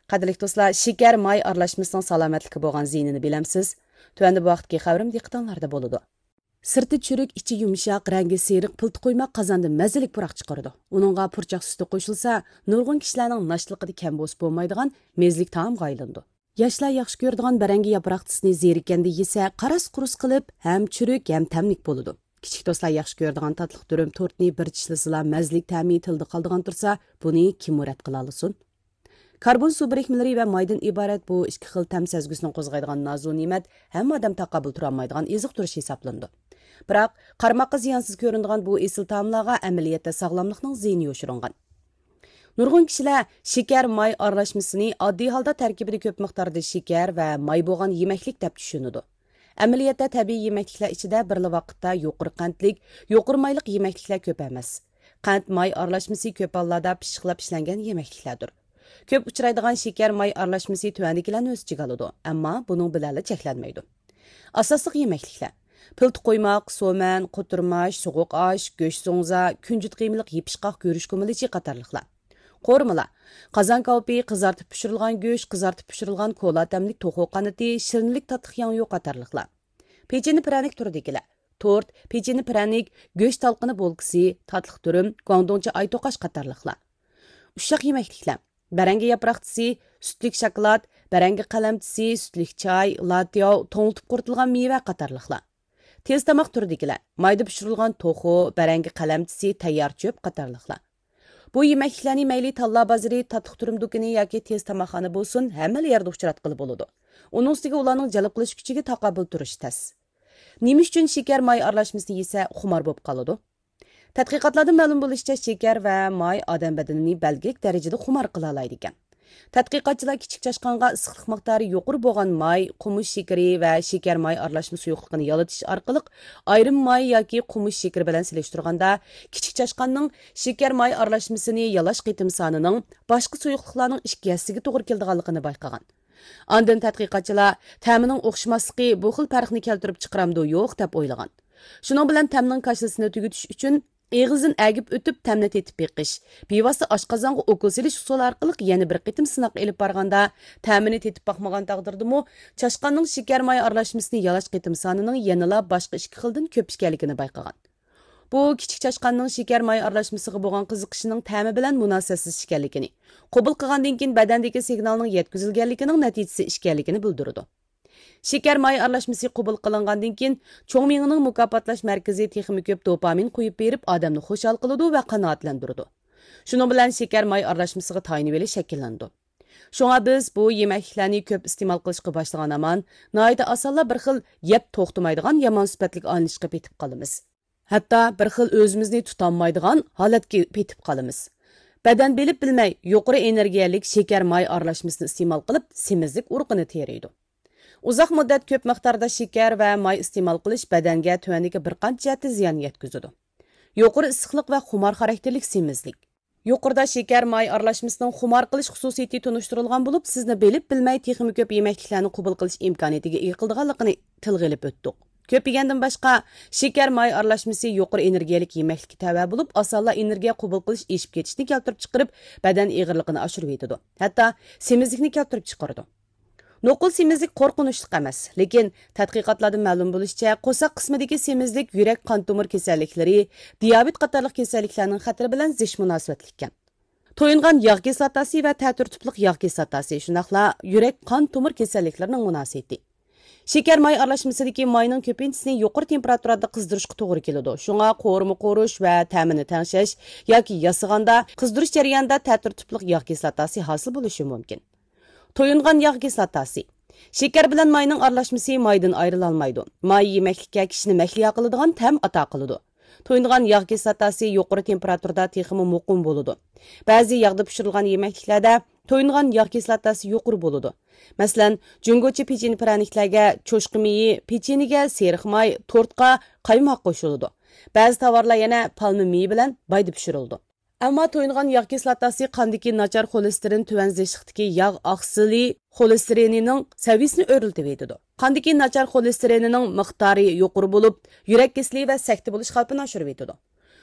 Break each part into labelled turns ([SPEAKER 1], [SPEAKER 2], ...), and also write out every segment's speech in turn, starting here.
[SPEAKER 1] Qadrli do'stlar, shakar may aralashmasining salomatlikka bo'lgan ziyinini bilamsiz? Tuanda bu vaqtki xabarim diqqatingizda bo'ladi. Sirti chürük, ichi yumshoq, rangi seriq, pilti qo'ymoq qozonda mazalik puroq chiqaradi. Uningga purchoq suti qo'shilsa, nurg'un kishilarning nashliqida kam bo'sib bo'lmaydigan mezlik taomga aylandi. Yoshlar yaxshi ko'radigan barangi yaproqtisini zerikanda yesa, qaras-qurus qilib, ham chürük, ham tamlik bo'ladi. Kichik do'stlar yaxshi ko'radigan tatliq turum tortni bir tishlasilar mazlik ta'mi tilda qoldigan tursa, buni kim rad qila olsin? Karbon su birikmeleri ve maydan ibaret bu iki xil tam sezgüsünü qo'zg'aydigan nazu nimet hamma odam taqabul turolmaydigan eziq turish hisoblandi. Biroq qarmoqqa ziyonsiz ko'rinadigan bu esil taomlarga amaliyotda sog'lomlikning ziyni yoshiringan. Nurg'un kishilar shakar may aralashmasini oddiy holda tarkibida ko'p miqdorda shakar va may bo'lgan yemeklik deb tushunadi. Amaliyotda tabiiy yemekliklar ichida birli vaqtda yuqori qandlik, yuqori mayliq yemekliklar ko'p emas. Qand may aralashmasi ko'p hollarda pishiqlab ishlangan yemekliklardir. Ko'p uchraydigan shakar may aralashmasi tuvandikilarni o'z ichiga oladi, ammo buning bilan cheklanmaydi. Asosiy yemekliklar: pilti qo'ymoq, so'man, quturmash, so'g'uq osh, go'sht so'ngza, kunjut qiymiliq yepishqoq go'rish ko'milichi qatorliqlar. Qo'rmalar: qozon kalpi, qizartib pishirilgan go'sht, qizartib pishirilgan kola tamlik to'xu qanati, shirinlik tatliq yangi qatorliqlar. Pecheni pranik turidagilar: tort, pecheni pranik, go'sht talqini bolkisi, tatliq turum, guangdongcha ay to'qash qatorliqlar. Ushaq yemekliklar: barangi yaproqtisi, sütlik shokolad, barangi qalamtisi, sütlik choy, latyo, to'ngiltib quritilgan meva qatorliqlar. Tez tomoq turidagilar: mayda pishirilgan to'xu, barangi qalamtisi, tayyor cho'p qatorliqlar. Bu yemekliklarni mayli talla bozori, tatliq turum do'koni yoki tez tomoqxona bo'lsin, hamma yerda uchratqili bo'ladi. Uning ustiga ularning jalb qilish kuchiga taqobil turish tas. Nima uchun shakar may aralashmasini yesa xumor bo'lib qoladi? Tadqiqotlardan ma'lum bo'lishicha, shakar va may odam badanini belgilik darajada xumor qila oladi ekan. Tadqiqotchilar kichik chashqonga issiqlik miqdori yuqori bo'lgan may, qumush shakari va shakar may aralashma suyuqligini yalatish orqali ayrim may yoki qumush shakari bilan selishtirganda kichik chashqonning shakar may aralashmasini yalash qitim sonining boshqa suyuqliklarning 2 hissasiga to'g'ri keladiganligini bayqagan. Ondan tadqiqotchilar ta'mining o'xshamasligi bu xil farqni keltirib chiqaramdi yo'q deb o'ylagan. Shuning bilan ta'mning kashlasini tugutish uchun Eğizin əgib ötüb təmini tetib beqish, bevosita oshqozonga o'kil silish usuli orqali yana bir qitim sinoq elib borganda ta'mini tetib baqmagan taqdirdimi chashqonning shakar may aralashmasini yalash qitim sonining yanala boshqa 2 xildan ko'p ekanligini bayqagan. Bu kichik chashqonning shakar may aralashmasiga bo'lgan qiziqishining ta'mi bilan munosabatsiz ekanligini, qabul qilgandan keyin badandagi signalning yetkazilganligining natijasi ekanligini bildiradi. Shakar may aralashmasi qabul qilingandan keyin cho'ng miyaning mukofotlash markazi texnik ko'p dopamin qo'yib berib, odamni xushal qiladi va qanoatlantiradi. Shuning bilan shakar may aralashmasiga tayinib olish shakllandi. Shunga biz bu yemekliklarni ko'p iste'mol qilishga boshlagan aman, noyda osonla bir xil yeb to'xtamaydigan yomon sifatlik olinishga petib qolamiz. Hatto bir xil o'zimizni tutolmaydigan holatga petib qolamiz. Badan bilib bilmay yuqori energiyalik shakar may aralashmasini iste'mol qilib, semizlik urug'ini teriydi. Uzoq muddat ko'p miqdorda shakar va may iste'mol qilish badanga tuvandiga bir qancha jihatda ziyon yetkazadi. Yuqori issiqlik va xumor xarakterlik semizlik. Yuqorida shakar may aralashmasining xumor qilish xususiyati tunishtirilgan bo'lib, sizni bilib bilmay texnik ko'p yemekliklarni qabul qilish imkoniyatiga ega qilganligini tilga olib o'tdik. Ko'p yegandan boshqa shakar may aralashmasi yuqori energiyalik yemeklikka tava bo'lib, osonla energiya qabul qilish eshib ketishni keltirib chiqarib, badan og'irligini oshirib yetadi. Hatto semizlikni keltirib chiqaradi. Noqul semizlik qo'rqinchli emas, lekin tadqiqotlardan ma'lum bo'lishicha, qo'saq qismidagi semizlik yurak qon tomir kasalliklari, diabet qatorliq kasalliklarning xatiri bilan zish munosabatli ekan. To'yingan yog' kislotasi va ta'tirtiblik yog' kislotasi shunaqla yurak qon tomir kasalliklarining munosabati. Shakar may aralashmasidagi mayning ko'pintisini yuqori temperaturada qizdirishga to'g'ri keladi. Shunga qo'rma qo'rish va ta'mini tangshash yoki yasig'anda qizdirish jarayonida ta'tirtiblik yog' kislotasi hosil bo'lishi mumkin. To'yingan yog' kislotasi. Shakar bilan mayning aralashmasi maydan ayrila olmaydi. May yemeklikka kishini mahliyo qiladigan ta'm ato qiladi. To'yingan yog' kislotasi yuqori temperaturada texmi muqim bo'ladi. Ba'zi yog'da pishirilgan yemekliklarda to'yingan yog' kislotasi yuqori bo'ladi. Masalan, jungochi pecheni praniklarga, cho'shqi miyi, pecheniga seriq may, tortga qaymoq qo'shiladi. Ba'zi tovarlar yana palma miyi bilan bayda pishiriladi. Ammo to'yingan yog' kislotasi qondagi nachar xolesterin tuvan zishliqdagi yog' oqsili xolesterinining saviyasini o'rnatib beradi. Qondagi nachar xolesterinining miqdori yuqori bo'lib, yurak kasali va sakta bo'lish xavfini oshirib beradi.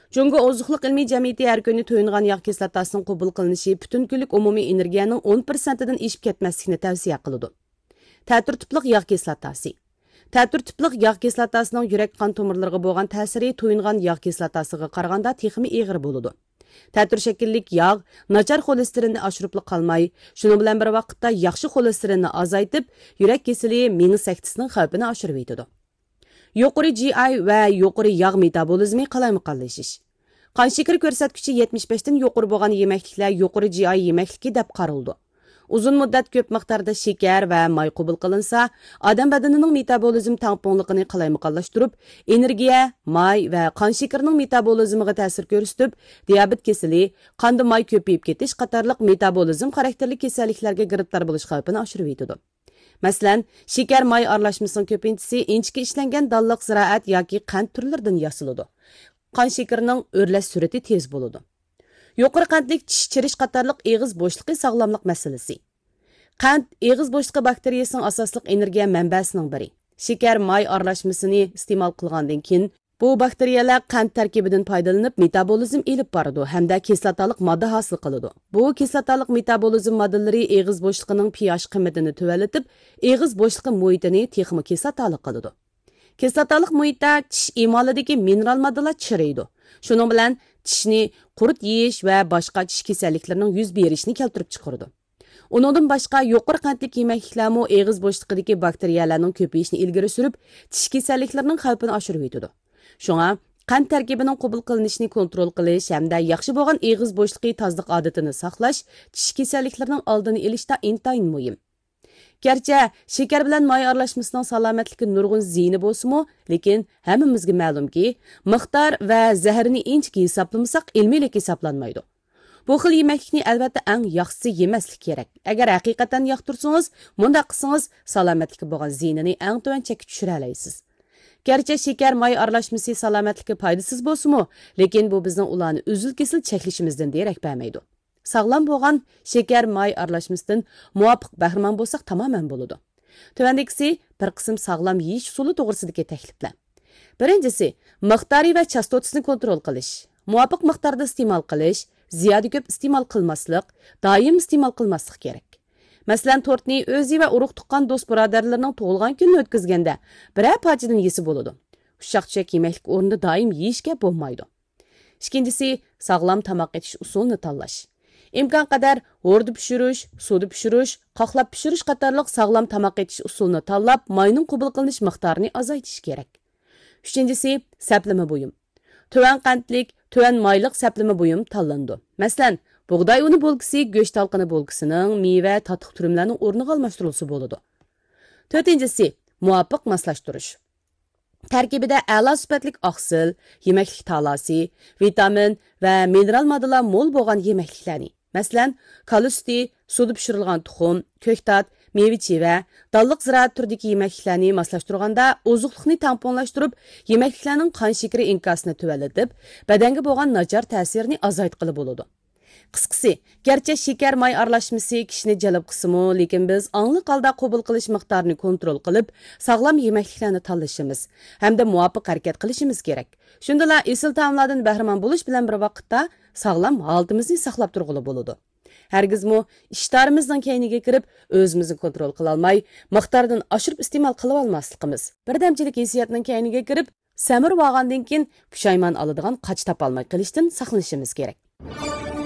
[SPEAKER 1] Jungo Ozuqliq ilmiy jamiyati har kuni to'yingan yog' kislotasining qabul qilinishi butun kunlik umumiy energiyaning 10%dan oshib ketmaslikni tavsiya qiladi. Ta'tir tipliq yog' kislotasi. Ta'tir tipliq yog' kislotasining yurak qon tomirlariga bo'lgan ta'siri to'yingan yog' kislotasiga qaraganda texmi og'ir bo'ladi. Ta'tir shakillik yog' nachar xolesterinni oshirib qolmay, shuning bilan bir vaqtda yaxshi xolesterinni azaytib, yurak kasali, miya saktisining xavfini oshirib yetadi. Yuqori GI va yuqori yog' metabolizmi qalaymiqonlashish. Qon shakari ko'rsatkichi 75 dan yuqori bo'lgan yemekliklar yuqori GI yemekligi deb qaraldi. Uzun muddat ko'p miqdorda shakar va may qabul qilinsa, odam badanining metabolizm tamponligini qalaymiqonlashtirib, energiya, may va qon shakarining metabolizmiga ta'sir ko'rsatib, diabet kasali, qonda may ko'payib ketish qatorliq metabolizm xarakterli kasalliklarga giribtor bo'lish xavfini oshirib yetadi. Masalan, shakar may aralashmasining ko'pintisi inchki ishlangan dalliq ziroat yoki qand turlaridan yasaladi. Qon shakarining o'rlash surati tez bo'ladi. Yuqori qandlik tish chirish qatorliq eg'iz bo'shliqi sog'lomlik masalasi. Qand eg'iz bo'shliqi bakteriyasining asosliq energiya manbasining biri. Shakar may aralashmasini iste'mol qilgandan keyin bu bakteriyalar qand tarkibidan foydalanib metabolizm elib boradi hamda kislotalik modda hosil qiladi. Bu kislotalik metabolizm moddalari eg'iz bo'shliqining pH qiymatini tuvalatib, eg'iz bo'shliqi muhitini texmi kislotalik qiladi. Kislotalik muhitda tish emolidagi mineral moddalar chiriydi. Shuning bilan tishni qurt yeyish va boshqa tish kasalliklarining yuz berishini keltirib chiqardi. Uningdan boshqa yuqori qandlik yemekliklarmi eg'iz bo'shliqidagi bakteriyalarning ko'payishini ilgari surib, tish kasalliklarining xavfini oshirib yetadi. Shunga qand tarkibining qabul qilinishini kontrol qilish hamda yaxshi bo'lgan eg'iz bo'shliqi tozalik odatini saqlash tish kasalliklarining oldini olishda intayin muhim. Gerçi şeker bilan may aralashmasining salomatligi nurg'un ziyni bo'lsa-mu, lekin hammamizga ma'lumki, miqdor va zaharni inchki hisoblamasak ilmiylik hisoblanmaydi. Bu xil yemeklikni albatta eng yaxshisi yemaslik kerak. Agar haqiqatan yoqtirsangiz, bunda qilsangiz salomatlikka bo'lgan ziynini eng tuvan chekka tushira olasiz. Gerçi şeker may aralashmasi salomatlikka foydasiz bo'lsa-mu, lekin bu bizning ularni uzil-kesil cheklashimizdan derak bermaydi. Sağlam bo'lgan shakar may aralashmasidan muvofiq bahramon bo'lsak tamoman bo'ladi. Tuvandagisi bir qism sağlam yeyish usuli to'g'risidagi takliflar. Birinchisi, miqdori va chastotasini kontrol qilish. Muvofiq miqdorda iste'mol qilish, ziyoda ko'p iste'mol qilmaslik, doim iste'mol qilmaslik kerak. Masalan, tortni o'zi va urug' tuqqan do'st birodarlarning tug'ilgan kunini o'tkazganda biror pochidan yesi bo'ladi. Ushaq-tushak yemeklik o'rnida doim yeyishga bo'lmaydi. Ikkinchisi, sağlam tamoq etish usulini tanlash. İmkan qadar o'rda pishirish, suvda pishirish, qoqlab pishirish qatorliq sağlam tamoq etish usulini tanlab, mayning qabul qilinish miqdorini azaytish kerak. Uchinchisi, saplama buyum. Tuvan qandlik, tuvan mayliq saplama buyum tanlandi. Masalan, bug'doy uni bo'lgisi, go'sht talqini bo'lgisining meva, tatliq turumlarning o'rniga almashtirilsa bo'ladi. To'rtinchisi, muvofiq moslashtirish. Tarkibida a'lo sifatlik oqsil, yemeklik talasi, vitamin va mineral moddalar mo'l bo'lgan yemekliklarni, masalan, kalusti, suvda pishirilgan tuxum, ko'ktat, meva-cheva, dalliq ziroat turidagi yemekliklarni moslashtirganda ozuqlikni tamponlashtirib, yemekliklarning qon shakari inkosini tuvalatib, badanga bo'lgan nachar ta'sirini azaytqili bo'ladi. Qisqasi, garchi shakar may aralashmasi kishini jalb qilsa-mu, lekin biz ongli holda qabul qilish miqdorini kontrol qilib, sog'lom yemekliklarni tanlashimiz hamda muvofiq harakat qilishimiz kerak. Shundala esil taomlardan bahramon bo'lish bilan bir vaqtda sog'lom holatimizni saqlab turg'ili bo'ladi. Hargizmi ishtarimizning keyniga kirib, o'zimizni kontrol qila olmay, miqdordan oshirib iste'mol qilib olmasligimiz. Birdamchilik hissiyotning keyniga kirib, samir bo'lgandan keyin pushaymon oladigan qoch topolmay qilishdan saqlanishimiz kerak.